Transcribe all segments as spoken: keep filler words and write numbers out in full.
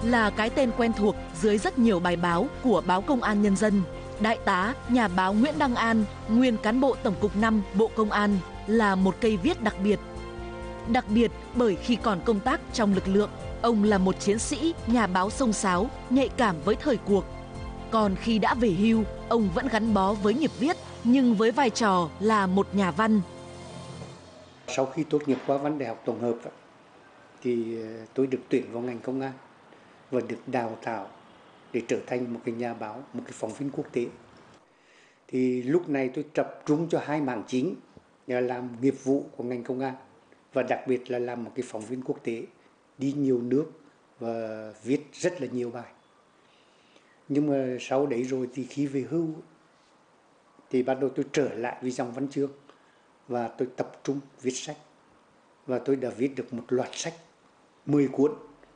là cái tên quen thuộc dưới rất nhiều bài báo của báo Công an Nhân dân. Đại tá, nhà báo Nguyễn Đăng An, nguyên cán bộ Tổng cục năm Bộ Công an, là một cây viết đặc biệt. Đặc biệt bởi khi còn công tác trong lực lượng, ông là một chiến sĩ, nhà báo xông xáo, nhạy cảm với thời cuộc. Còn khi đã về hưu, ông vẫn gắn bó với nghiệp viết, nhưng với vai trò là một nhà văn. Sau khi tốt nghiệp khoa văn Đại học Tổng hợp, thì tôi được tuyển vào ngành công an và được đào tạo để trở thành một cái nhà báo, một cái phóng viên quốc tế. Thì lúc này tôi tập trung cho hai mảng chính là làm nghiệp vụ của ngành công an và đặc biệt là làm một cái phóng viên quốc tế, đi nhiều nước và viết rất là nhiều bài. Nhưng mà sau đấy rồi thì khi về hưu thì bắt đầu tôi trở lại với dòng văn chương và tôi tập trung viết sách. Và tôi đã viết được một loạt sách, mười cuốn.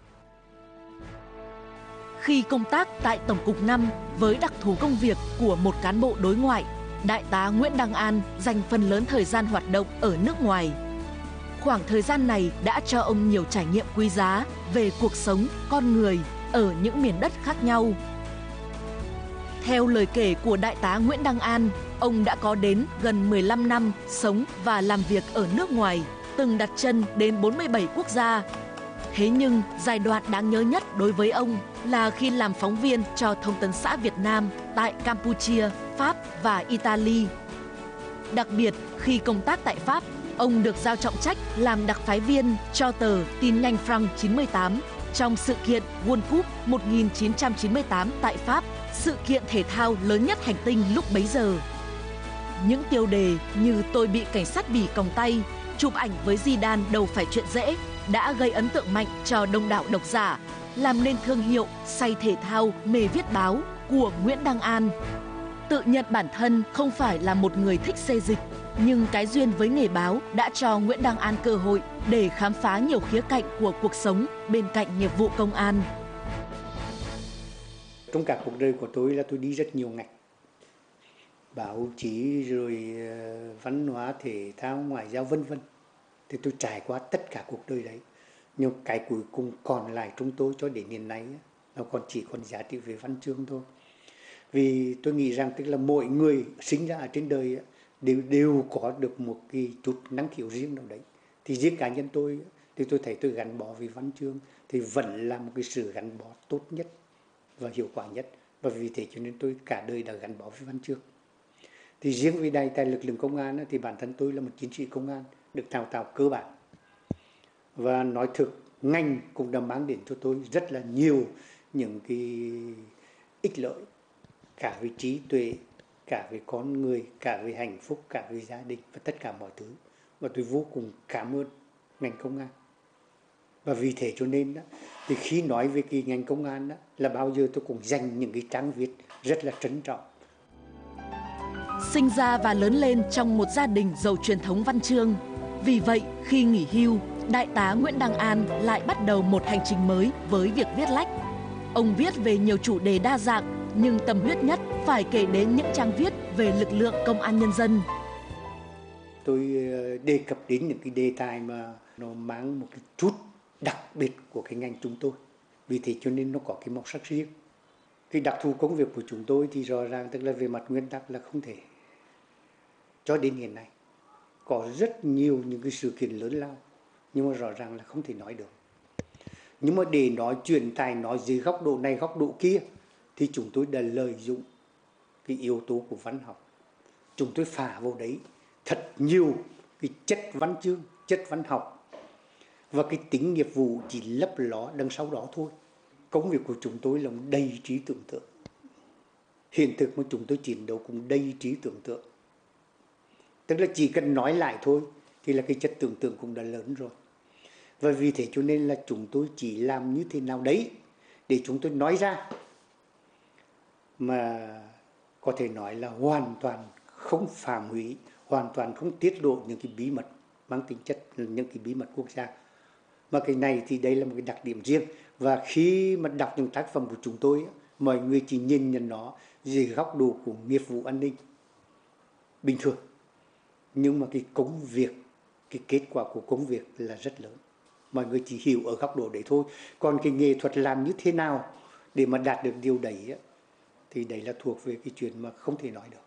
Khi công tác tại Tổng cục năm với đặc thù công việc của một cán bộ đối ngoại, Đại tá Nguyễn Đăng An dành phần lớn thời gian hoạt động ở nước ngoài. Khoảng thời gian này đã cho ông nhiều trải nghiệm quý giá về cuộc sống, con người ở những miền đất khác nhau. Theo lời kể của Đại tá Nguyễn Đăng An, ông đã có đến gần mười lăm năm sống và làm việc ở nước ngoài, từng đặt chân đến bốn mươi bảy quốc gia. Thế nhưng giai đoạn đáng nhớ nhất đối với ông là khi làm phóng viên cho Thông tấn xã Việt Nam tại Campuchia, Pháp và Italy. Đặc biệt khi công tác tại Pháp, ông được giao trọng trách làm đặc phái viên cho tờ Tin Nhanh France chín mươi tám trong sự kiện World Cup một nghìn chín trăm chín mươi tám tại Pháp, sự kiện thể thao lớn nhất hành tinh lúc bấy giờ. Những tiêu đề như tôi bị cảnh sát Bỉ còng tay, chụp ảnh với Zidane đâu phải chuyện dễ đã gây ấn tượng mạnh cho đông đảo độc giả, làm nên thương hiệu say thể thao mê viết báo của Nguyễn Đăng An. Tự nhận bản thân không phải là một người thích xê dịch, nhưng cái duyên với nghề báo đã cho Nguyễn Đăng An cơ hội để khám phá nhiều khía cạnh của cuộc sống bên cạnh nghiệp vụ công an. Trong cả cuộc đời của tôi là tôi đi rất nhiều ngành. Báo chí rồi văn hóa, thể thao, ngoại giao vân vân. Thì tôi trải qua tất cả cuộc đời đấy. Nhưng cái cuối cùng còn lại trong tôi cho đến hiện nay nó còn chỉ còn giá trị về văn chương thôi. Vì tôi nghĩ rằng tức là mỗi người sinh ra ở trên đời đều đều có được một cái chút năng khiếu riêng nào đấy. Thì riêng cá nhân tôi thì tôi thấy tôi gắn bó với văn chương thì vẫn là một cái sự gắn bó tốt nhất và hiệu quả nhất. Và vì thế cho nên tôi cả đời đã gắn bó với văn chương. Thì riêng vì đây tại lực lượng công an thì bản thân tôi là một chiến sĩ công an được đào tạo cơ bản. Và nói thực, ngành cũng đã mang đến cho tôi rất là nhiều những cái ích lợi, cả về trí tuệ, cả về con người, cả về hạnh phúc, cả về gia đình và tất cả mọi thứ. Và tôi vô cùng cảm ơn ngành công an. Và vì thế cho nên đó, thì khi nói về cái ngành công an đó, là bao giờ tôi cũng dành những cái trang viết rất là trân trọng. Sinh ra và lớn lên trong một gia đình giàu truyền thống văn chương. Vì vậy, khi nghỉ hưu, Đại tá Nguyễn Đăng An lại bắt đầu một hành trình mới với việc viết lách. Ông viết về nhiều chủ đề đa dạng, nhưng tâm huyết nhất phải kể đến những trang viết về lực lượng công an nhân dân. Tôi đề cập đến những cái đề tài mà nó mang một cái chút đặc biệt của cái ngành chúng tôi. Vì thế cho nên nó có cái màu sắc riêng. Cái đặc thù công việc của chúng tôi thì rõ ràng tức là về mặt nguyên tắc là không thể. Cho đến hiện nay, có rất nhiều những cái sự kiện lớn lao, nhưng mà rõ ràng là không thể nói được. Nhưng mà để nói chuyện tài nói dưới góc độ này, góc độ kia, thì chúng tôi đã lợi dụng cái yếu tố của văn học. Chúng tôi phả vào đấy thật nhiều cái chất văn chương, chất văn học. Và cái tính nghiệp vụ chỉ lấp ló đằng sau đó thôi. Công việc của chúng tôi là đầy trí tưởng tượng. Hiện thực mà chúng tôi chiến đấu cũng đầy trí tưởng tượng. Tức là chỉ cần nói lại thôi thì là cái chất tưởng tượng cũng đã lớn rồi. Và vì thế cho nên là chúng tôi chỉ làm như thế nào đấy để chúng tôi nói ra mà có thể nói là hoàn toàn không phàm hủy, hoàn toàn không tiết lộ những cái bí mật mang tính chất những cái bí mật quốc gia. Mà cái này thì đây là một cái đặc điểm riêng. Và khi mà đọc những tác phẩm của chúng tôi, mọi người chỉ nhìn nhận nó dưới góc độ của nghiệp vụ an ninh bình thường. Nhưng mà cái công việc, cái kết quả của công việc là rất lớn. mọi người chỉ hiểu ở góc độ đấy thôi. Còn cái nghệ thuật làm như thế nào để mà đạt được điều đấy á, thì đấy là thuộc về cái chuyện mà không thể nói được.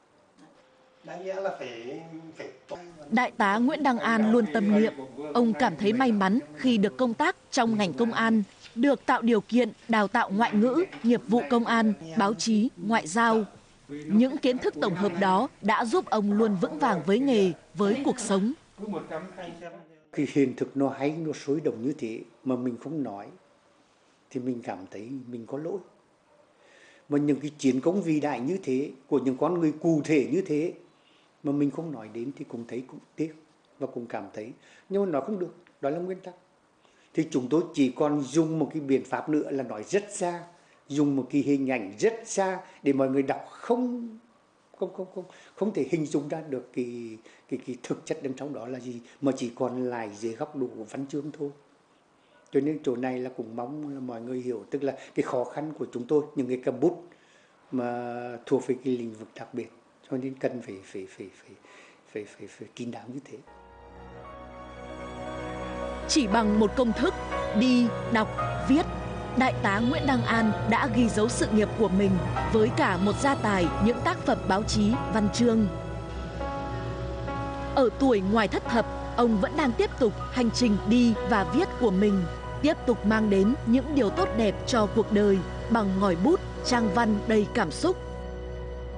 Đại tá Nguyễn Đăng An luôn tâm niệm, ông cảm thấy may mắn khi được công tác trong ngành công an, được tạo điều kiện đào tạo ngoại ngữ, nghiệp vụ công an, báo chí, ngoại giao. Những kiến thức tổng hợp đó đã giúp ông luôn vững vàng với nghề, với cuộc sống. Cái hiện thực nó hay, nó sôi động như thế mà mình không nói thì mình cảm thấy mình có lỗi. Mà những cái chiến công vĩ đại như thế của những con người cụ thể như thế mà mình không nói đến thì cũng thấy cũng tiếc và cũng cảm thấy, nhưng mà nói không được, đó là nguyên tắc. Thì chúng tôi chỉ còn dùng một cái biện pháp nữa là nói rất xa, dùng một cái hình ảnh rất xa để mọi người đọc không không không không không thể hình dung ra được cái cái cái thực chất bên trong đó là gì, mà chỉ còn lại dưới góc độ của văn chương thôi. Cho nên chỗ này là cũng mong là mọi người hiểu, tức là cái khó khăn của chúng tôi, những cái cầm bút mà thuộc về cái lĩnh vực đặc biệt, cho nên cần phải phải phải phải phải phải, phải kín đáo như thế. Chỉ bằng một công thức đi, đọc, viết, Đại tá Nguyễn Đăng An đã ghi dấu sự nghiệp của mình với cả một gia tài những tác phẩm báo chí, văn chương. Ở tuổi ngoài thất thập, ông vẫn đang tiếp tục hành trình đi và viết của mình, tiếp tục mang đến những điều tốt đẹp cho cuộc đời bằng ngòi bút, trang văn đầy cảm xúc.